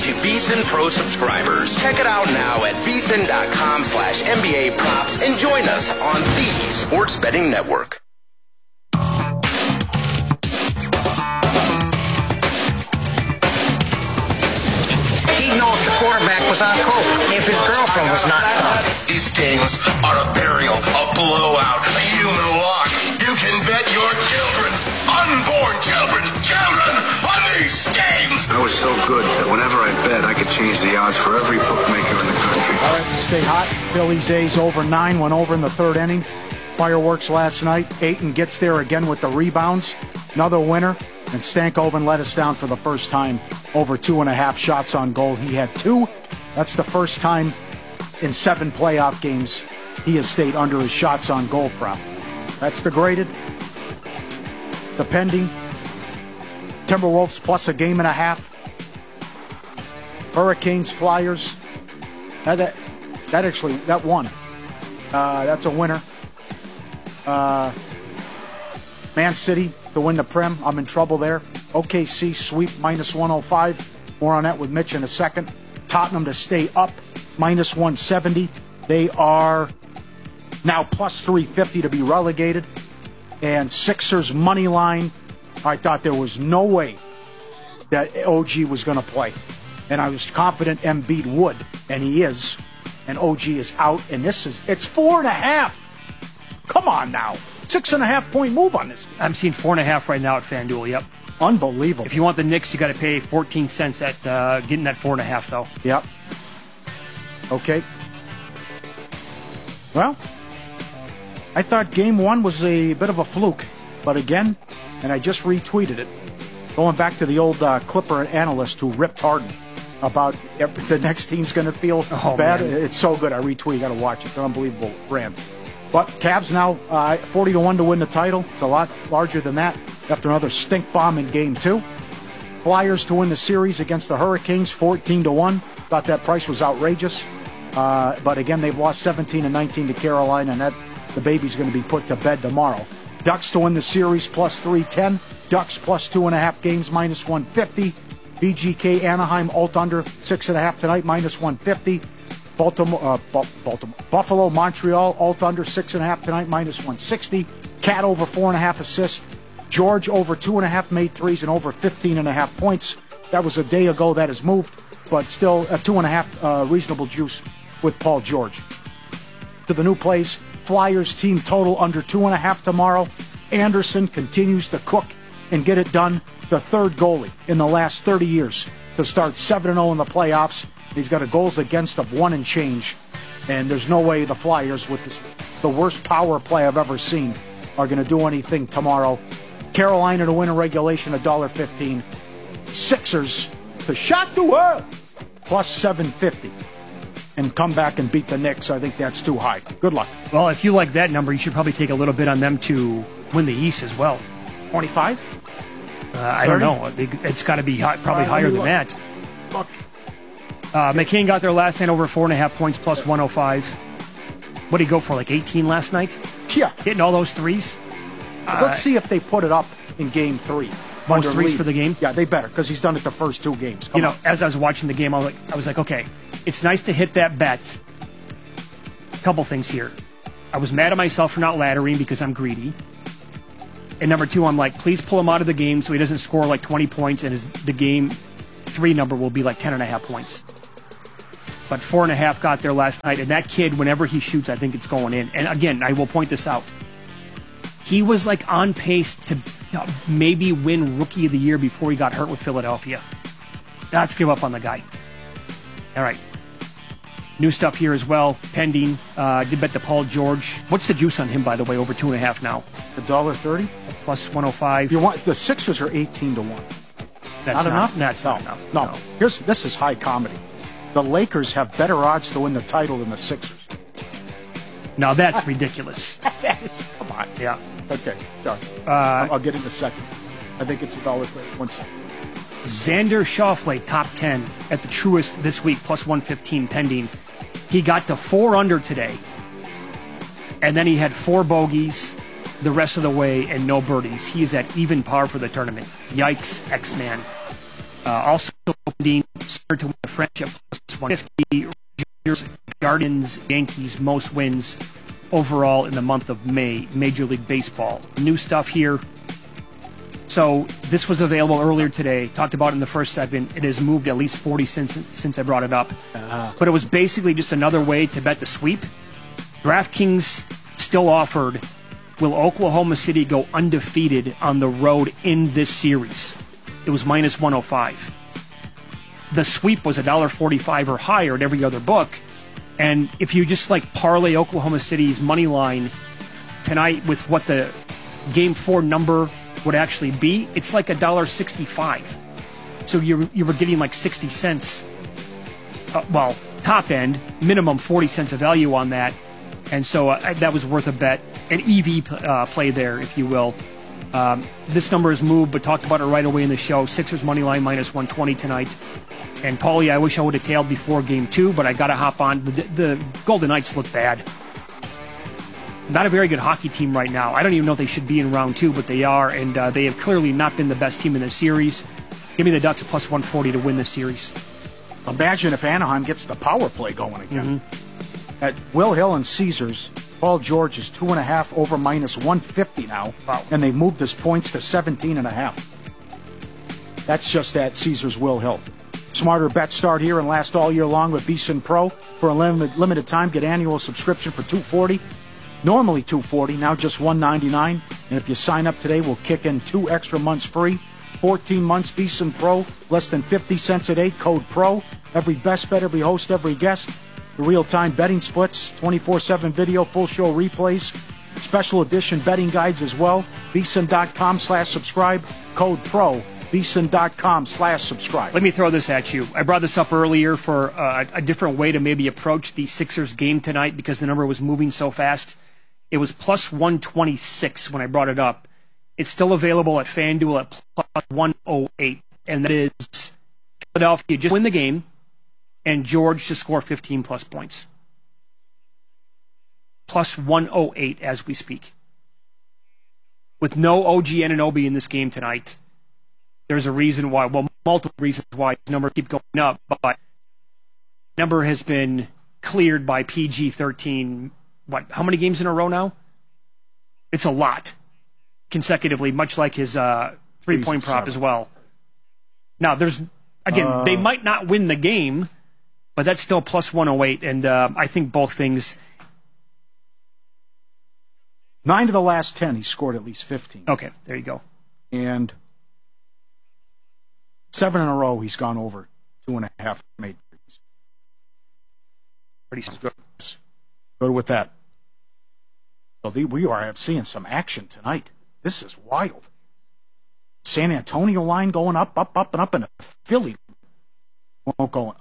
to VSiN Pro subscribers. Check it out now at vsin.com/NBA props and join us on the Sports Betting Network. He knows the quarterback was on coke if his girlfriend was not drunk. These games are a burial, a blowout, a human lock. You can bet your children's unborn children on these games. I was so good that whenever I bet, I could change the odds for every bookmaker in the country. All right, stay hot. Phillies A's over 9, went over in the third inning. Fireworks last night. Ayton gets there again with the rebounds. Another winner. And Stankoven let us down for the first time. Over 2.5 shots on goal. He had 2. That's the first time in 7 playoff games he has stayed under his shots on goal prop. That's the graded. The pending. Timberwolves plus a game and a half. Hurricanes, Flyers. That won. That's a winner. Man City to win the Prem. I'm in trouble there. OKC sweep minus 105. More on that with Mitch in a second. Tottenham to stay up minus 170. They are now plus 350 to be relegated. And Sixers money line. I thought there was no way that OG was going to play. And I was confident Embiid would. And he is. And OG is out. And it's 4.5. Come on now. 6.5 point move on this. I'm seeing 4.5 right now at FanDuel, yep. Unbelievable. If you want the Knicks, you got to pay 14 cents at getting that 4.5, though. Yep. Okay. Well, I thought game 1 was a bit of a fluke. But again, and I just retweeted it, going back to the old Clipper analyst who ripped Harden about the next team's going to feel bad. Man. It's so good. I retweet. You got to watch it. It's an unbelievable rant. But Cavs now 40-1 to win the title. It's a lot larger than that after another stink bomb in Game 2. Flyers to win the series against the Hurricanes, 14-1. Thought that price was outrageous. But again, they've lost 17 and 19 to Carolina, and the baby's going to be put to bed tomorrow. Ducks to win the series, plus 310. Ducks plus 2.5 games, minus 150. VGK Anaheim, alt under 6.5 tonight, minus 150. Buffalo, Montreal, alt under 6.5 tonight, minus 160. Cat over 4.5 assists. George over 2.5 made threes and over 15.5 points. That was a day ago. That has moved, but still a 2.5 reasonable juice with Paul George. To the new plays, Flyers team total under 2.5 tomorrow. Anderson continues to cook and get it done. The third goalie in the last 30 years to start 7-0 in the playoffs. He's got a goals against of 1 and change. And there's no way the Flyers, with the worst power play I've ever seen, are going to do anything tomorrow. Carolina to win in regulation, $1.15. Sixers to shock the world, plus 750. And come back and beat the Knicks. I think that's too high. Good luck. Well, if you like that number, you should probably take a little bit on them to win the East as well. 25? I don't know. It's got to be probably higher than that. Look. McCain got there last night over 4.5 points, plus 105. What did he go for, like 18 last night? Yeah. Hitting all those threes? Let's see if they put it up in Game 3. Most threes for the game? Yeah, they better, because he's done it the first 2 games. Come on. As I was watching the game, I was like, okay, it's nice to hit that bet. A couple things here. I was mad at myself for not laddering because I'm greedy. And number 2, I'm like, please pull him out of the game so he doesn't score like 20 points and the Game 3 number will be like 10.5 points. But 4.5 got there last night, and that kid, whenever he shoots, I think it's going in. And again, I will point this out. He was like on pace to maybe win Rookie of the Year before he got hurt with Philadelphia. Let's give up on the guy. All right. New stuff here as well, pending. Did bet the Paul George. What's the juice on him, by the way, over 2.5 now? $1.30? Plus 105. The Sixers are 18-1. That's not enough? That's not enough. No. This is high comedy. The Lakers have better odds to win the title than the Sixers. Now that's ridiculous. Come on. Yeah. Okay, sorry. I'll get in a second. I think it's $1.30. 1 second. Xander Schauffele, top 10 at the Truist this week, plus 115 pending. He got to 4 under today. And then he had 4 bogeys the rest of the way and no birdies. He is at even par for the tournament. Yikes, X-Man. Also pending to win the French at plus 150. Guardians, Yankees, most wins overall in the month of May, Major League Baseball. New stuff here. So this was available earlier today. Talked about it in the first segment. It has moved at least 40 cents since I brought it up. But it was basically just another way to bet the sweep. DraftKings still offered, will Oklahoma City go undefeated on the road in this series? It was minus 105. The sweep was $1.45 or higher at every other book. And if you just like parlay Oklahoma City's money line tonight with what the Game 4 number would actually be, it's like $1.65. So you were getting like 60 cents. Well, top end, minimum 40 cents of value on that. And so that was worth a bet. An EV play there, if you will. This number has moved, but talked about it right away in the show. Sixers money line minus 120 tonight. And Paulie, I wish I would have tailed before Game 2, but I got to hop on. The Golden Knights look bad. Not a very good hockey team right now. I don't even know if they should be in round 2, but they are, and they have clearly not been the best team in this series. Give me the Ducks at plus 140 to win this series. Imagine if Anaheim gets the power play going again. At Will Hill and Caesars, Paul George is 2.5 over minus 150 now, and they moved his points to 17.5. That's just at Caesars Will Hill. Smarter bets start here and last all year long with VSiN Pro. For a limited time, get annual subscription for $240. Normally $240, now just $199. And if you sign up today, we'll kick in 2 extra months free. 14 months VSiN Pro, less than 50 cents a day, code PRO. Every best bet, every host, every guest. The real-time betting splits, 24/7 video, full show replays, special edition betting guides as well. VSiN.com/subscribe, code PRO. VSiN.com/subscribe. Let me throw this at you. I brought this up earlier for a different way to maybe approach the Sixers game tonight because the number was moving so fast. It was plus 126 when I brought it up. It's still available at FanDuel at plus 108, and that is Philadelphia just win the game and George to score 15-plus points. Plus 108 as we speak. With no OG Anunoby in this game tonight, there's a reason why, well, multiple reasons why these numbers keep going up, but the number has been cleared by PG-13, how many games in a row now? It's a lot consecutively, much like his three-point prop as well. Now, they might not win the game, but that's still plus 108, and I think both things. 9 of the last 10, he scored at least 15. Okay, there you go. And 7 in a row, he's gone over 2.5 made threes. Pretty good. Good with that. So we are seeing some action tonight. This is wild. San Antonio line going up, and up, and Philly won't go.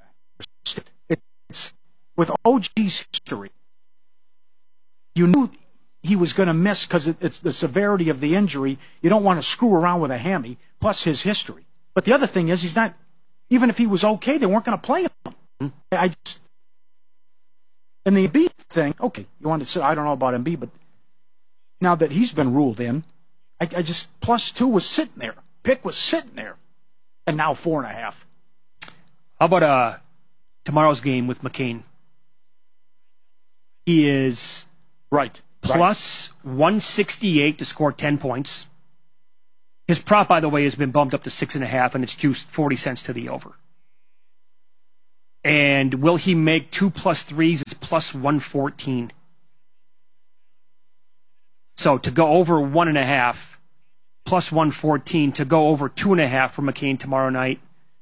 It's with OG's history. You knew he was going to miss because it's the severity of the injury. You don't want to screw around with a hammy, plus his history. But the other thing is, he's not, even if he was okay, they weren't going to play him. And the Embiid thing, okay, you want to say, I don't know about Embiid, but now that he's been ruled in, I just, plus 2 was sitting there. Pick was sitting there. And now 4.5. How about tomorrow's game with McCain? He is plus 168 to score 10 points. His prop, by the way, has been bumped up to 6.5, and it's juiced 40 cents to the over. And will he make 2 plus 3s? It's plus 114. So to go over 1.5, plus 114. To go over 2.5 for McCain tomorrow night.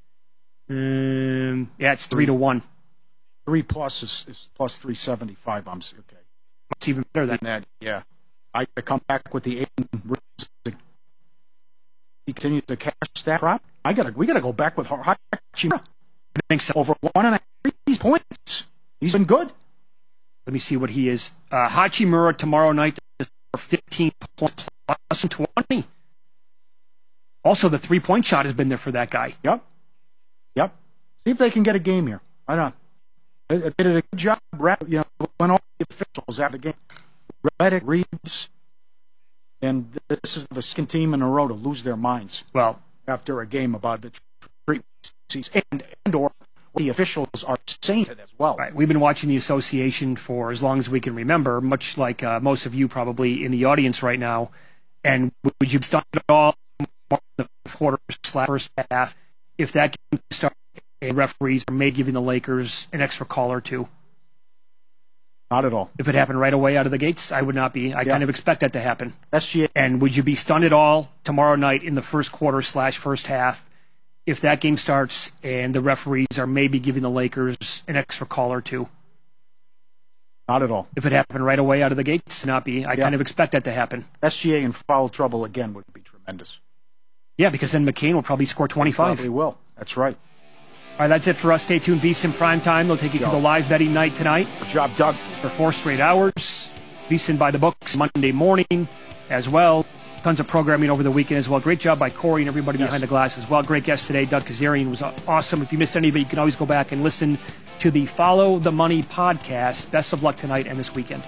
It's 3-1. 3 plus is plus 375. I'm okay. It's even better than that. Yeah, I come back with the 8. He continues to cash that prop. We gotta go back with Hachimura. I think so. Over 1.5 points. He's been good. Let me see what he is. Hachimura tomorrow night for 15 points plus 20. Also, the 3-point shot has been there for that guy. Yep. See if they can get a game here. I don't know. They did a good job. When all the officials have the game. Redick, Reeves, and this is the second team in a row to lose their minds. Well, after a game about the and or the officials are saying it as well. Right. We've been watching the association for as long as we can remember, much like most of you probably in the audience right now. And would you start it all in the quarter/first half if that game started and referees may giving the Lakers an extra call or two? Not at all. If it happened right away out of the gates, I would not be. I kind of expect that to happen. SGA. And would you be stunned at all tomorrow night in the first quarter/first half if that game starts and the referees are maybe giving the Lakers an extra call or two? Not at all. If it happened right away out of the gates, not be. I kind of expect that to happen. SGA in foul trouble again would be tremendous. Yeah, because then McCain will probably score 25. He probably will. That's right. All right, that's it for us. Stay tuned. VSiN Primetime. They'll take you through the live betting night tonight. Good job, Doug. For 4 straight hours. VSiN by the books Monday morning as well. Tons of programming over the weekend as well. Great job by Corey and everybody behind the glass as well. Great guest today. Doug Kazarian was awesome. If you missed any of it, you can always go back and listen to the Follow the Money podcast. Best of luck tonight and this weekend.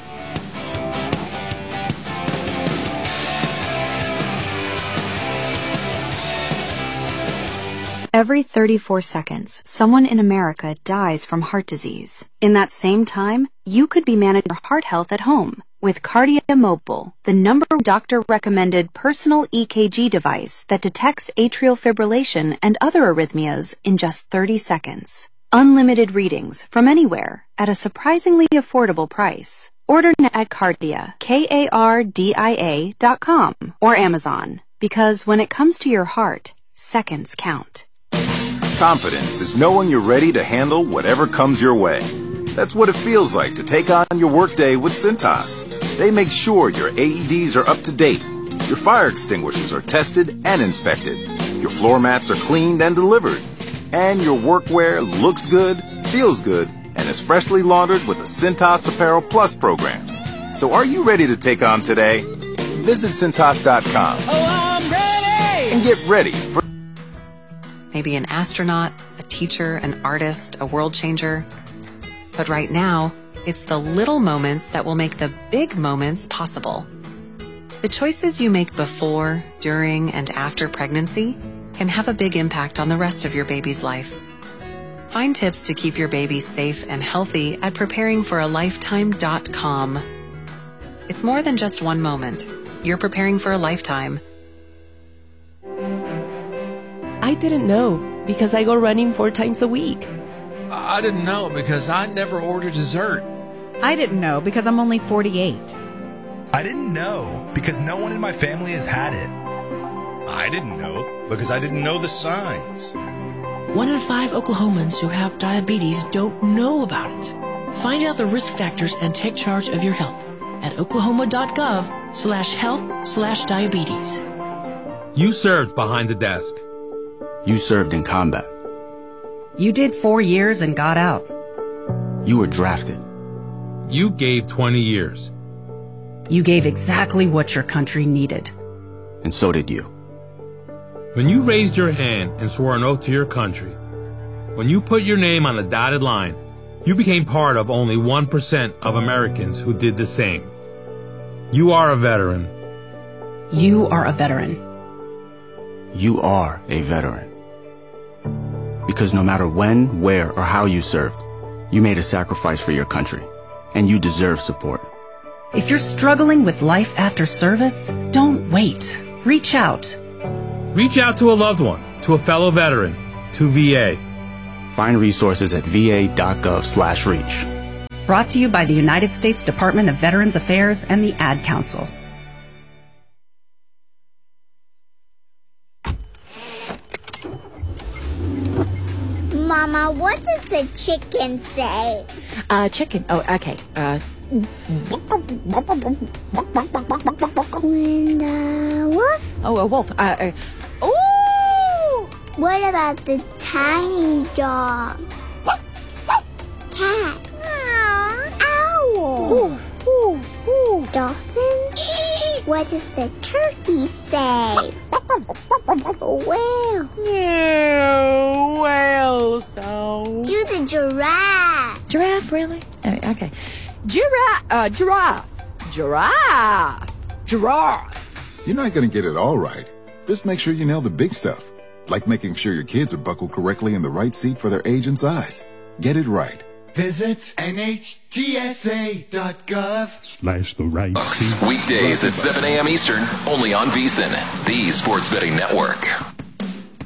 Every 34 seconds, someone in America dies from heart disease. In that same time, you could be managing your heart health at home with Cardia Mobile, the #1 doctor-recommended personal EKG device that detects atrial fibrillation and other arrhythmias in just 30 seconds. Unlimited readings from anywhere at a surprisingly affordable price. Order now at Cardia, KARDIA.com or Amazon, because when it comes to your heart, seconds count. Confidence is knowing you're ready to handle whatever comes your way. That's what it feels like to take on your workday with Cintas. They make sure your AEDs are up to date, your fire extinguishers are tested and inspected, your floor mats are cleaned and delivered, and your workwear looks good, feels good, and is freshly laundered with the Cintas Apparel Plus program. So are you ready to take on today? Visit Cintas.com. Oh, I'm ready! And get ready for maybe an astronaut, a teacher, an artist, a world changer. But right now, it's the little moments that will make the big moments possible. The choices you make before, during, and after pregnancy can have a big impact on the rest of your baby's life. Find tips to keep your baby safe and healthy at preparingforalifetime.com. It's more than just one moment. You're preparing for a lifetime. I didn't know because I go running 4 times a week. I didn't know because I never order dessert. I didn't know because I'm only 48. I didn't know because no one in my family has had it. I didn't know because I didn't know the signs. 1 in 5 Oklahomans who have diabetes don't know about it. Find out the risk factors and take charge of your health at oklahoma.gov/health/diabetes. You served behind the desk. You served in combat. You did 4 years and got out. You were drafted. You gave 20 years. You gave exactly what your country needed. And so did you. When you raised your hand and swore an oath to your country, when you put your name on a dotted line, you became part of only 1% of Americans who did the same. You are a veteran. You are a veteran. You are a veteran. Because no matter when, where, or how you served, you made a sacrifice for your country, and you deserve support. If you're struggling with life after service, don't wait. Reach out. Reach out to a loved one, to a fellow veteran, to VA. Find resources at va.gov/reach. Brought to you by the United States Department of Veterans Affairs and the Ad Council. Mama, what does the chicken say? Chicken. Oh, okay. And wolf? Oh, a wolf. Ooh! What about the tiny dog? Cat? Owl? Ooh, ooh, ooh. Dolphin? What does the turkey say? Whale? Yeah, whale sound. Do the giraffe. Giraffe, really? Okay. Giraffe. Giraffe. You're not going to get it all right. Just make sure you nail the big stuff. like making sure your kids are buckled correctly in the right seat for their age and size. Get it right. Visit NHTSA.gov/the right seat. Weekdays at 7 a.m. Eastern, only on VSiN, the Sports Betting Network.